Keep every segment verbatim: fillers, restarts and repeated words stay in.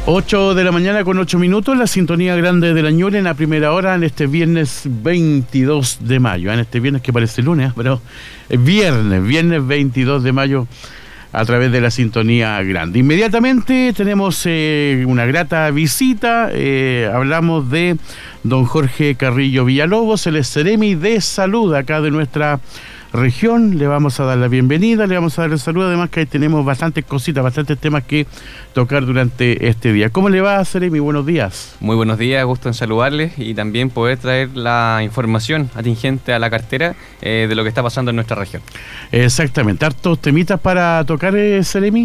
ocho de la mañana con ocho minutos, la sintonía grande de la Ñuble en la primera hora en este viernes veintidós de mayo. En este viernes que parece lunes, pero es viernes, viernes veintidós de mayo a través de la sintonía grande. Inmediatamente tenemos eh, una grata visita, eh, hablamos de don Jorge Carrillo Villalobos, el Ceremi de Salud acá de nuestra región. Le vamos a dar la bienvenida, le vamos a dar el saludo, además que ahí tenemos bastantes cositas, bastantes temas que tocar durante este día. ¿Cómo le va, Ceremi? Buenos días. Muy buenos días, gusto en saludarles y también poder traer la información atingente a la cartera eh, de lo que está pasando en nuestra región. Exactamente, hartos temitas para tocar, eh, Ceremi.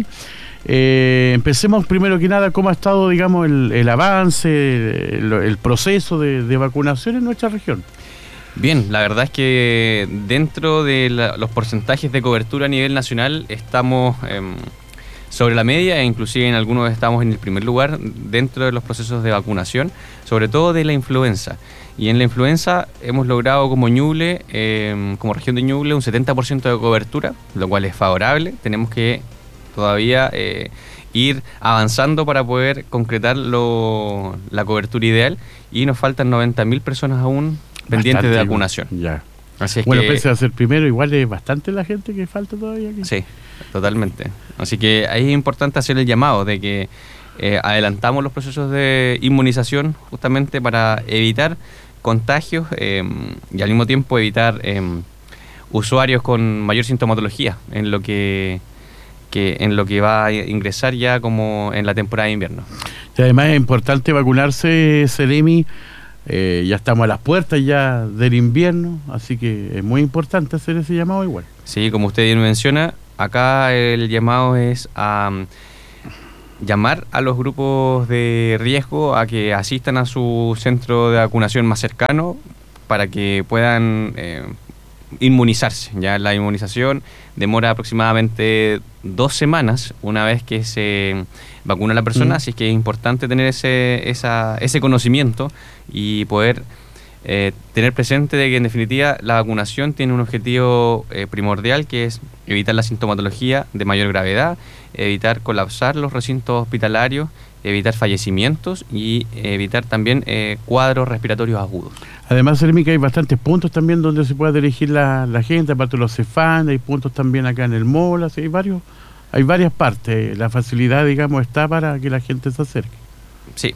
Eh, empecemos primero que nada, ¿cómo ha estado, digamos, el, el avance, el, el proceso de, de vacunación en nuestra región? Bien, la verdad es que dentro de la, los porcentajes de cobertura a nivel nacional estamos eh, sobre la media e inclusive en algunos estamos en el primer lugar dentro de los procesos de vacunación, sobre todo de la influenza. Y en la influenza hemos logrado como Ñuble, eh, como región de Ñuble, un setenta por ciento de cobertura, lo cual es favorable. Tenemos que todavía eh, ir avanzando para poder concretar lo, la cobertura ideal y nos faltan noventa mil personas aún pendientes bastante de vacunación. Ya. Así es bueno, que, pese a ser primero, igual es bastante la gente que falta todavía aquí. Sí, totalmente. Así que ahí es importante hacer el llamado de que eh, adelantamos los procesos de inmunización justamente para evitar contagios eh, y al mismo tiempo evitar eh, usuarios con mayor sintomatología en lo que, que en lo que va a ingresar ya como en la temporada de invierno. Y además es importante vacunarse, Ceremi. Eh, ya estamos a las puertas ya del invierno, así que es muy importante hacer ese llamado igual. Sí, como usted bien menciona, acá el llamado es a um, llamar a los grupos de riesgo a que asistan a su centro de vacunación más cercano para que puedan eh, inmunizarse. Ya la inmunización demora aproximadamente dos semanas una vez que se vacuna a la persona, mm. así que es importante tener ese, esa, ese conocimiento y poder eh, tener presente de que en definitiva la vacunación tiene un objetivo eh, primordial, que es evitar la sintomatología de mayor gravedad, evitar colapsar los recintos hospitalarios, evitar fallecimientos y evitar también eh, cuadros respiratorios agudos. Además, Ceremi, que hay bastantes puntos también donde se puede dirigir la, la gente, aparte de los Cefán, hay puntos también acá en el Mall, así, hay varios, hay varias partes. La facilidad, digamos, está para que la gente se acerque. Sí,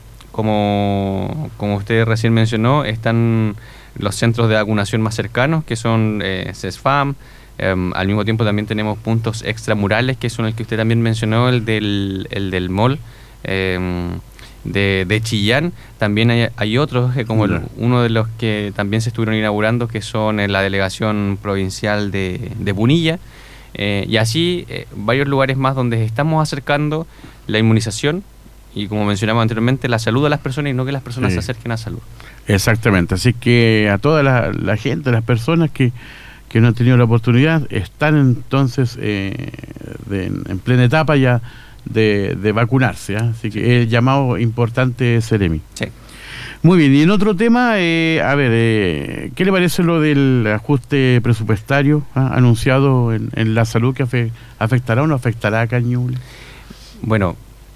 como, como usted recién mencionó, están los centros de vacunación más cercanos, que son eh, CESFAM. Eh, al mismo tiempo también tenemos puntos extramurales, que son el que usted también mencionó, el del, el del Mall. Eh, de, de Chillán. También hay, hay otros, eh, como el, uno de los que también se estuvieron inaugurando, que son en la delegación provincial de, de Punilla, eh, y así eh, varios lugares más donde estamos acercando la inmunización y, como mencionamos anteriormente, la salud de las personas y no que las personas sí. se acerquen a salud. Exactamente, así que a toda la, la gente, las personas que, que no han tenido la oportunidad, están entonces eh, de, en plena etapa ya De, de vacunarse, ¿eh? Así que el llamado importante, Ceremi. Sí. Muy bien, y en otro tema, eh, a ver, eh, ¿qué le parece lo del ajuste presupuestario ¿eh? anunciado en, en la salud, que afe, afectará o no afectará a Ñuble? Bueno,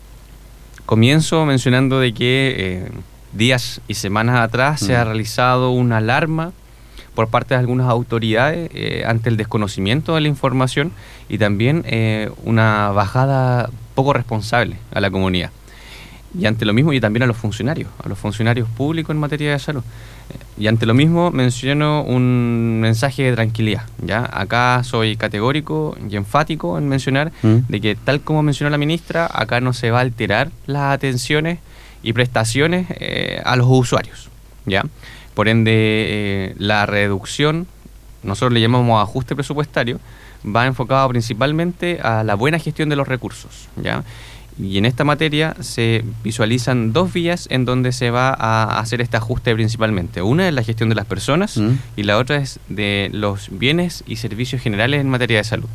comienzo mencionando de que eh, días y semanas atrás mm. se ha realizado una alarma por parte de algunas autoridades eh, ante el desconocimiento de la información y también eh, una bajada poco responsable a la comunidad. Y ante lo mismo, y también a los funcionarios, a los funcionarios públicos en materia de salud. Y ante lo mismo menciono un mensaje de tranquilidad. ¿Ya? Acá soy categórico y enfático en mencionar ¿Mm? de que, tal como mencionó la ministra, acá no se va a alterar las atenciones y prestaciones eh, a los usuarios. ¿Ya? Por ende, eh, la reducción, nosotros le llamamos ajuste presupuestario, va enfocado principalmente a la buena gestión de los recursos, ¿ya? Y en esta materia se visualizan dos vías en donde se va a hacer este ajuste principalmente. Una es la gestión de las personas ¿Mm? y la otra es de los bienes y servicios generales en materia de salud.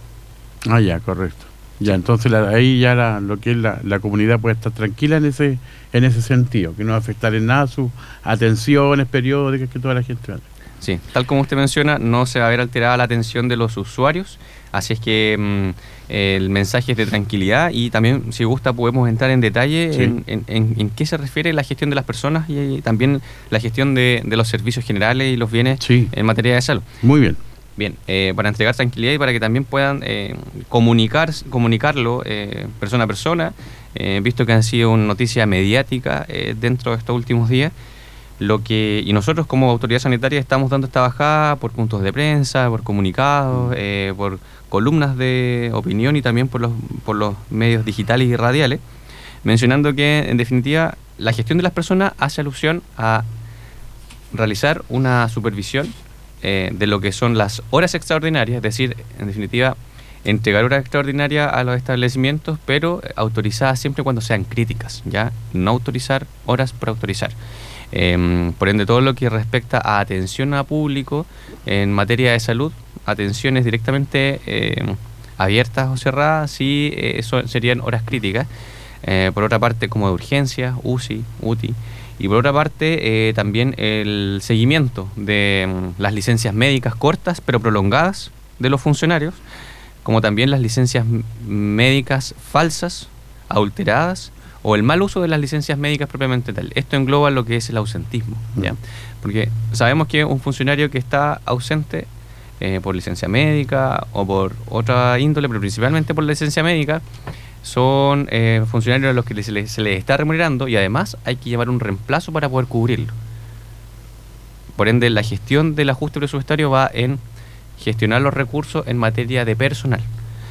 Ah, ya, correcto. Ya, entonces la, ahí ya la, lo que es la, la comunidad puede estar tranquila en ese en ese sentido, que no va a afectar en nada sus atenciones periódicas que toda la gente hace. Sí, tal como usted menciona, no se va a ver alterada la atención de los usuarios, así es que mmm, el mensaje es de tranquilidad y también, si gusta, podemos entrar en detalle sí. en, en, en, en qué se refiere la gestión de las personas y, y también la gestión de, de los servicios generales y los bienes sí. en materia de salud. Muy bien. Bien, eh, para entregar tranquilidad y para que también puedan eh, comunicar, comunicarlo eh, persona a persona, eh, visto que han sido una noticia mediática eh, dentro de estos últimos días. Lo que y nosotros como autoridad sanitaria estamos dando esta bajada por puntos de prensa, por comunicados, eh, por columnas de opinión y también por los, por los medios digitales y radiales, mencionando que en definitiva la gestión de las personas hace alusión a realizar una supervisión eh, de lo que son las horas extraordinarias, es decir, en definitiva entregar horas extraordinarias a los establecimientos, pero autorizadas siempre cuando sean críticas, ya no autorizar horas por autorizar. Eh, por ende, todo lo que respecta a atención a público en materia de salud, atenciones directamente eh, abiertas o cerradas, sí, eh, eso serían horas críticas. Eh, por otra parte, como de urgencia, U C I, U T I. Y por otra parte, eh, también el seguimiento de um, las licencias médicas cortas pero prolongadas de los funcionarios, como también las licencias médicas falsas, adulteradas, o el mal uso de las licencias médicas propiamente tal. Esto engloba lo que es el ausentismo, ¿ya? Porque sabemos que un funcionario que está ausente eh, por licencia médica o por otra índole, pero principalmente por la licencia médica, son eh, funcionarios a los que se les, se les está remunerando y además hay que llevar un reemplazo para poder cubrirlo. Por ende, la gestión del ajuste presupuestario va en gestionar los recursos en materia de personal.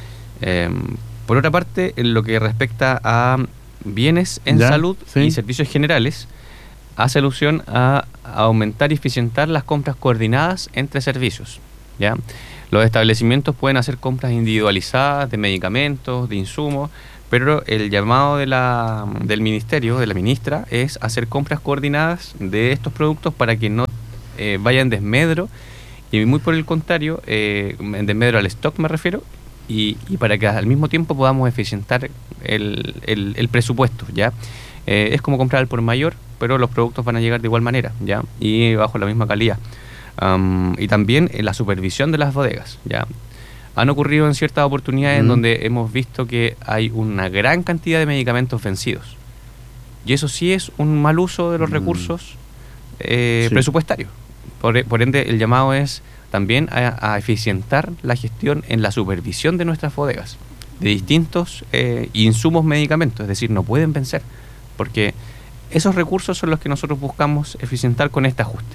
Eh, por otra parte, en lo que respecta a bienes en ¿Ya? salud Sí. y servicios generales, hace alusión a, a aumentar y eficientar las compras coordinadas entre servicios, ¿ya? Los establecimientos pueden hacer compras individualizadas de medicamentos, de insumos, pero el llamado de la, del ministerio, de la ministra, es hacer compras coordinadas de estos productos para que no eh, vaya en desmedro, y muy por el contrario, eh, en desmedro al stock me refiero, y, y para que al mismo tiempo podamos eficientar el, el, el presupuesto, ¿ya? Eh, es como comprar al por mayor, pero los productos van a llegar de igual manera, ¿ya? Y bajo la misma calidad. Um, y también en la supervisión de las bodegas, ¿ya? Han ocurrido en ciertas oportunidades mm. en donde hemos visto que hay una gran cantidad de medicamentos vencidos. Y eso sí es un mal uso de los mm. recursos eh, sí. presupuestarios. Por, por ende, el llamado es también a, a eficientar la gestión en la supervisión de nuestras bodegas, de distintos eh, insumos medicamentos, es decir, no pueden vencer, porque esos recursos son los que nosotros buscamos eficientar con este ajuste.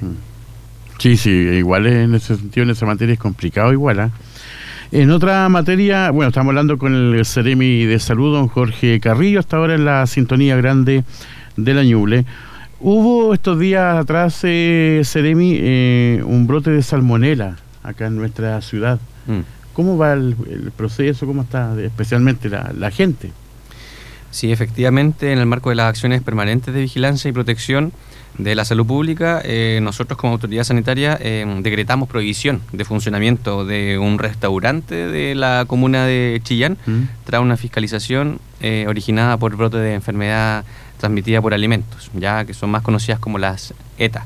Sí, sí, igual en ese sentido, en esa materia es complicado igual, ¿eh? En otra materia, bueno, estamos hablando con el Ceremi de Salud, don Jorge Carrillo, hasta ahora en la sintonía grande de la Ñuble. Hubo estos días atrás, eh, Ceremi, eh, un brote de salmonela acá en nuestra ciudad. Mm. ¿Cómo va el, el proceso? ¿Cómo está especialmente la, la gente? Sí, efectivamente, en el marco de las acciones permanentes de vigilancia y protección de la salud pública, eh, nosotros como autoridad sanitaria eh, decretamos prohibición de funcionamiento de un restaurante de la comuna de Chillán mm. tras una fiscalización eh, originada por brote de enfermedad transmitida por alimentos, ya que son más conocidas como las E T A.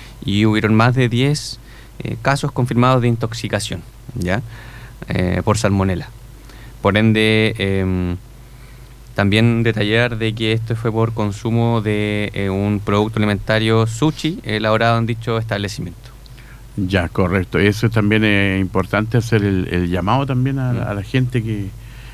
Y hubieron más de diez eh, casos confirmados de intoxicación, ya eh, por salmonela. Por ende, eh, también detallar de que esto fue por consumo de eh, un producto alimentario sushi elaborado en dicho establecimiento. Ya, correcto. Eso también es importante, hacer el, el llamado también a, mm. a la gente que,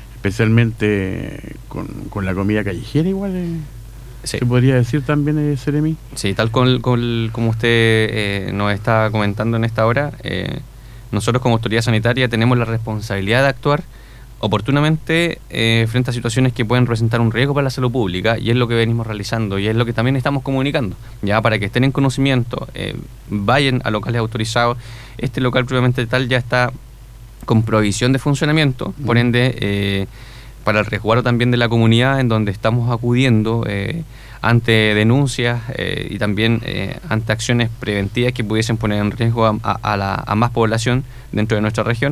especialmente con, con la comida callejera, igual eh, sí. se podría decir también, eh, Ceremi. Sí, tal con, con, como usted eh, nos está comentando en esta hora, eh, nosotros como autoridad sanitaria tenemos la responsabilidad de actuar oportunamente eh, frente a situaciones que pueden representar un riesgo para la salud pública, y es lo que venimos realizando y es lo que también estamos comunicando, ya para que estén en conocimiento, eh, vayan a locales autorizados. Este local propiamente tal ya está con provisión de funcionamiento, por ende eh, para el resguardo también de la comunidad, en donde estamos acudiendo eh, ante denuncias eh, y también eh, ante acciones preventivas que pudiesen poner en riesgo a, a, a, la, a más población dentro de nuestra región.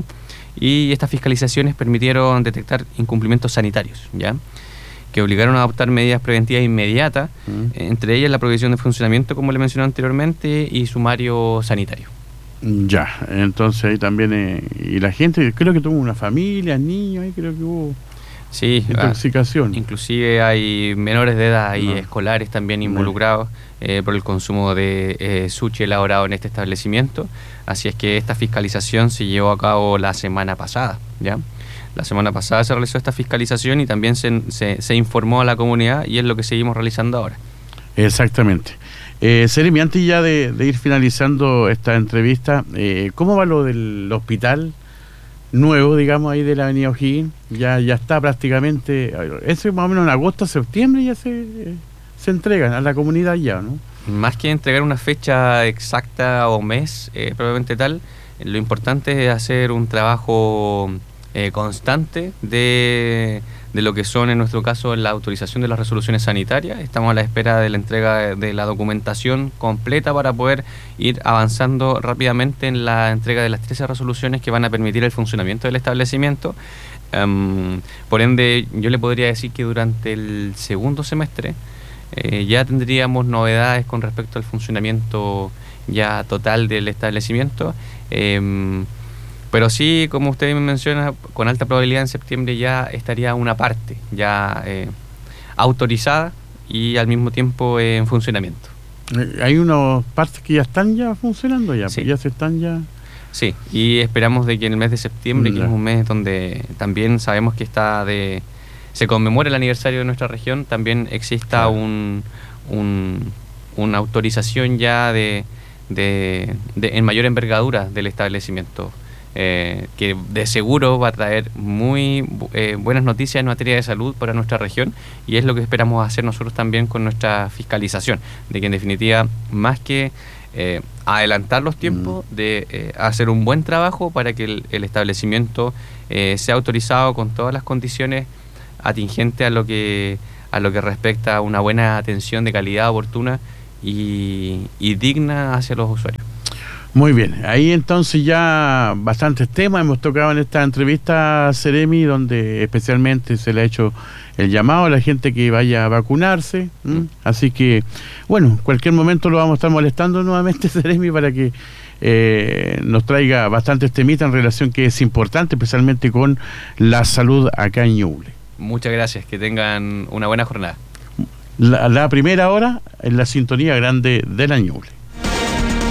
Y estas fiscalizaciones permitieron detectar incumplimientos sanitarios, ¿ya? Que obligaron a adoptar medidas preventivas inmediatas, mm. entre ellas la provisión de funcionamiento, como le mencioné anteriormente, y sumario sanitario. Ya, entonces ahí también, eh, y la gente, creo que tuvo una familia, niños, ahí creo que hubo Sí, intoxicación. Ah, inclusive hay menores de edad y No. escolares también involucrados eh, por el consumo de eh, sushi elaborado en este establecimiento. Así es que esta fiscalización se llevó a cabo la semana pasada, ¿ya? La semana pasada se realizó esta fiscalización y también se, se, se informó a la comunidad y es lo que seguimos realizando ahora. Exactamente. Eh, Seremi, antes ya de, de ir finalizando esta entrevista, eh, ¿cómo va lo del hospital nuevo, digamos, ahí de la avenida O'Higgins? Ya, ya está prácticamente, ese más o menos en agosto, septiembre ya se, eh, se entregan a la comunidad ya, ¿no? Más que entregar una fecha exacta o mes, eh, probablemente tal, lo importante es hacer un trabajo eh, constante de, de lo que son, en nuestro caso, la autorización de las resoluciones sanitarias. Estamos a la espera de la entrega de, de la documentación completa para poder ir avanzando rápidamente en la entrega de las trece resoluciones que van a permitir el funcionamiento del establecimiento. Um, por ende, yo le podría decir que durante el segundo semestre eh, ya tendríamos novedades con respecto al funcionamiento ya total del establecimiento. Eh, pero sí, como usted me menciona, con alta probabilidad en septiembre ya estaría una parte ya eh, autorizada y al mismo tiempo eh, en funcionamiento. Eh, hay unas partes que ya están ya funcionando ya, Sí. pues ya se están ya... Sí, y esperamos de que en el mes de septiembre, Ya. que es un mes donde también sabemos que está de se conmemora el aniversario de nuestra región, también exista Claro. un, un una autorización ya de, de, de en mayor envergadura del establecimiento, eh, que de seguro va a traer muy eh, buenas noticias en materia de salud para nuestra región, y es lo que esperamos hacer nosotros también con nuestra fiscalización, de que en definitiva, más que Eh, adelantar los tiempos, mm. de eh, hacer un buen trabajo para que el, el establecimiento eh, sea autorizado con todas las condiciones atingentes a lo que a lo que respecta a una buena atención de calidad oportuna y, y digna hacia los usuarios. Muy bien, ahí entonces ya bastantes temas hemos tocado en esta entrevista, Seremi, donde especialmente se le ha hecho el llamado a la gente que vaya a vacunarse. ¿Mm? Así que, bueno, cualquier momento lo vamos a estar molestando nuevamente, Seremi, para que eh, nos traiga bastantes temitas en relación que es importante, especialmente con la salud acá en Ñuble. Muchas gracias, que tengan una buena jornada. La, la primera hora en la sintonía grande de la Ñuble.